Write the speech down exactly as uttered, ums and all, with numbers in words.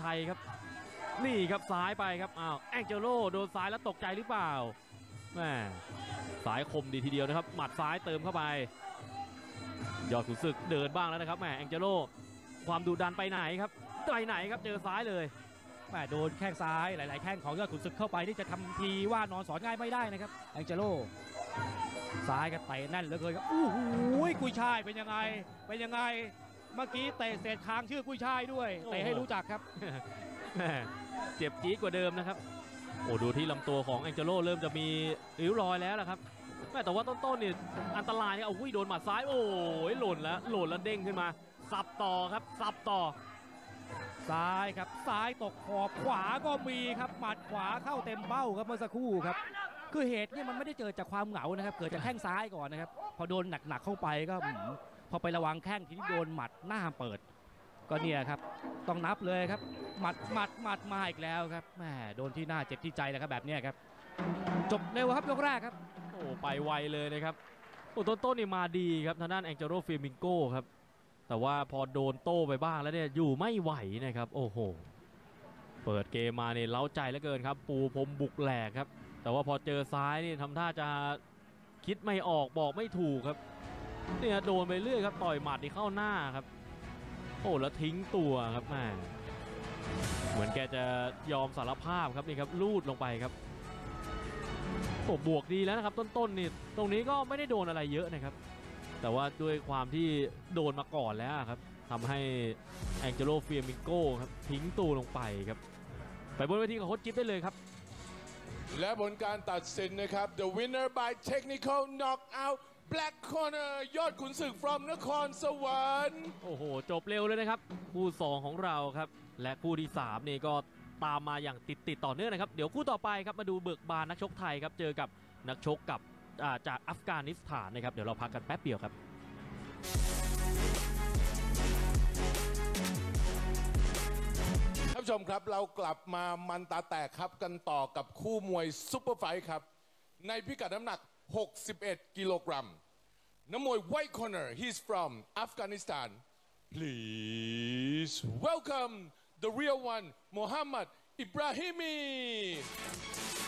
ไทยครับนี่ครับซ้ายไปครับอ้าวแองเจโลโดนซ้ายแล้วตกใจหรือเปล่าแม่ซ้ายคมดีทีเดียวนะครับหมัดซ้ายเติมเข้าไปยอดขุนศึกเดินบ้างแล้วนะครับแม่แองเจโลความดุดันไปไหนครับไปไหนครับเจอซ้ายเลยแม่โดนแข้งซ้ายหลายๆแข้งของยอดขุนศึกเข้าไปนี่จะทำทีว่านอนสอนง่ายไม่ได้นะครับแองเจโลซ้ายก็เตะแน่นเหลือเกินครับอู้หูกุยช่ายเป็นยังไงเป็นยังไงเมื่อกี้เตะเศษคางชื่อกุยช่ายด้วยเตะให้รู้จักครับเจ็บจี๊ดกว่าเดิมนะครับโอ้ดูที่ลำตัวของแองเจโลเริ่มจะมีริ้วรอยแล้วนะครับแม่แต่ว่าต้นๆนี่อันตรายนะเอาวุ้ยโดนหมัดซ้ายโอ้ยหล่นแล้วหล่นแล้วเด้งขึ้นมาสับต่อครับสับต่อซ้ายครับซ้ายตกขอบขวาก็มีครับหมัดขวาเข้าเต็มเบ้าครับเมื่อสักครู่ครับคือเหตุเนี่ยมันไม่ได้เกิดจากความเหงานะครับเกิดจากแข้งซ้ายก่อนนะครับพอโดนหนักๆเข้าไปก็พอไประวังแข้งทีนี้โดนหมัดหน้าเปิดก็เนี่ยครับต้องนับเลยครับหมัดหมัดหมัดมาอีกแล้วครับแหมโดนที่หน้าเจ็บที่ใจแล้วครับแบบนี้ครับจบเร็วครับยกแรกครับโอ้ไปไวเลยนะครับโอ้ต้นต้นนี่มาดีครับทางด้านแองเจโลเฟมิงโก้ครับแต่ว่าพอโดนโต้ไปบ้างแล้วเนี่ยอยู่ไม่ไหวนะครับโอ้โหเปิดเกมมาเนี่ยเล้าใจเหลือเกินครับปูพรมบุกแหลกครับแต่ว่าพอเจอซ้ายนี่ทำท่าจะคิดไม่ออกบอกไม่ถูกครับเนี่ยโดนไปเรื่อยครับต่อยหมัดที่เข้าหน้าครับโอ้แล้วทิ้งตัวครับแม่เหมือนแกจะยอมสารภาพครับนี่ครับลูดลงไปครับโอ้บวกดีแล้วนะครับต้นๆนี่ตรงนี้ก็ไม่ได้โดนอะไรเยอะนะครับแต่ว่าด้วยความที่โดนมาก่อนแล้วครับทำให้แองเจโลเฟียมิงโก้ครับทิ้งตัวลงไปครับไปบนเวทีกับโค้ชจิ๊บได้เลยครับและผลการตัดสินนะครับ the winner by technical knockout black corner ยอดขุนศึก from นครสวรรค์โอ้โหจบเร็วเลยนะครับคู่สองของเราครับและคู่ที่สามนี่ก็ตามมาอย่างติดติดต่อเนื่องนะครับเดี๋ยวคู่ต่อไปครับมาดูเบิกบานนักชกไทยครับเจอกับนักชกกับจากอัฟกานิสถานนะครับเดี๋ยวเราพักกันแป๊บเดียวครับท่านผู้ชมครับเรากลับมามันตาแตกครับกันต่อกับคู่มวยซุปเปอร์ไฟท์ครับในพิกัดน้ำหนักหกสิบเอ็ดกิโลกรัมนักมวย White Corner he's from Afghanistan please welcome the real one Muhammad Ibrahimi